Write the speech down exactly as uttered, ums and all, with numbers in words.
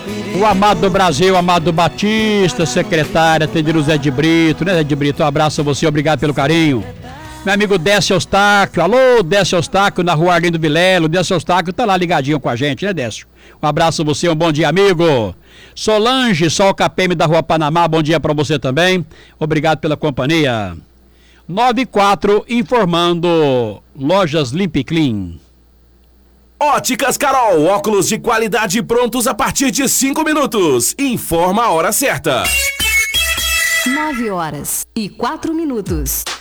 O amado do Brasil, amado Batista, secretária, atendido o Zé de Brito, né, Zé de Brito? Um abraço a você, obrigado pelo carinho. Meu amigo Décio Eustáquio, alô, Décio Eustáquio, na rua Arlindo Vilela. O Décio Eustáquio tá lá ligadinho com a gente, né, Décio? Um abraço a você, um bom dia, amigo. Solange, Sol K P M da rua Panamá, bom dia pra você também. Obrigado pela companhia. nove e quatro, informando Lojas Limp Clean. Óticas Carol, óculos de qualidade prontos a partir de cinco minutos. Informa a hora certa. nove horas e quatro minutos.